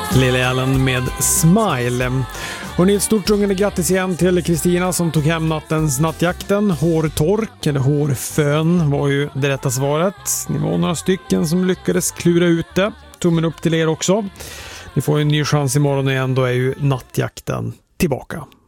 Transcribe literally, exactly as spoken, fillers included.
Lily Allen med Smile. Och ni ett stort sjungande grattis igen till Kristina som tog hem nattens nattjakten. Hårtork eller hårfön var ju det rätta svaret. Ni var några stycken som lyckades klura ut det. Tummen upp till er också. Ni får en ny chans imorgon igen, då är ju nattjakten tillbaka.